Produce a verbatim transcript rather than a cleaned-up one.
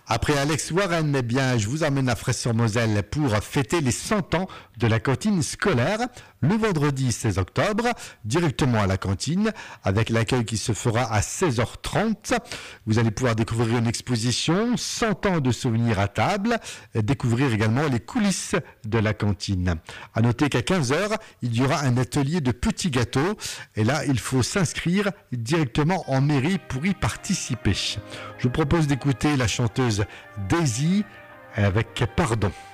Après Alex Warren, eh bien, je vous emmène à Fraisse-sur-Moselle pour fêter les cent ans de la cantine scolaire le vendredi seize octobre, directement à la cantine, avec l'accueil qui se fera à seize heures trente. Vous allez pouvoir découvrir une exposition, cent ans de souvenirs à table, et découvrir également les coulisses de la cantine. À noter qu'à quinze heures, il y aura un atelier de petits gâteaux, et là, il faut s'inscrire directement en mairie pour y participer. Je vous propose d'écouter la chanteuse Daisy avec Pardon.